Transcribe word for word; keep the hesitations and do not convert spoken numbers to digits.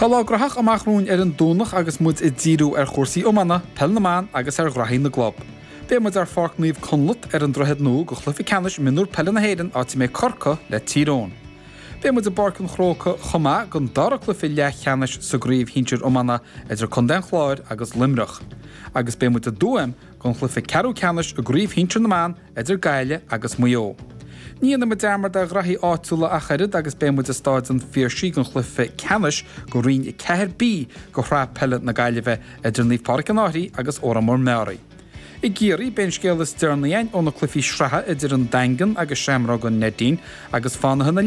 Tá lágrahach amachrún ar an dúnach agus mud i ddíú ar chórsaí omana, pelnaán agus ar ghraithí na glob. Bé mud ar fácnaíomh conlat ar an drohead nó go chlufi canis minúr pelna héirean áti mé corca le tírón. Bé mud a barcan chróca chomá gon dara chlufi le cheanis sa gríomh hintir omana idir condan chláir agus limrach. Agus bé mud a dúam gon chlufi cearú canis a gríomh hintir na man idir gaile agus muo. Ní na dermar de grathí áúla a cherid agus bé mud a stáid an fíor sí gon chlufi canis go rion i ceir bí go chrá pellet na gaileheh idir níomh parcan áirí agus óramór meáí. I géirí ben scéal is dearnaíon óna chlufi sreatha idir an dangan agus seamrá go nedín agus fána